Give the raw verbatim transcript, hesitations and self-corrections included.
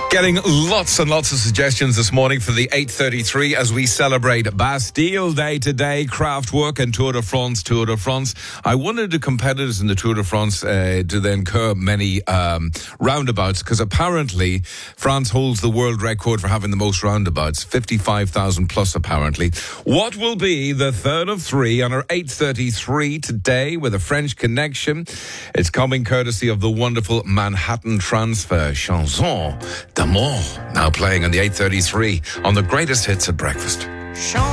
Getting lots and lots of suggestions this morning for the eight thirty-three as we celebrate Bastille Day today, Kraftwerk and Tour de France, Tour de France. I wondered the competitors in the Tour de France uh, do they incur many um, roundabouts, because apparently France holds the world record for having the most roundabouts, fifty-five thousand plus apparently. What will be the third of three on our eight thirty-three today with a French connection? It's coming courtesy of the wonderful Manhattan Transfer, Chanson d'amour, now playing on the eight thirty-three on the greatest hits at breakfast.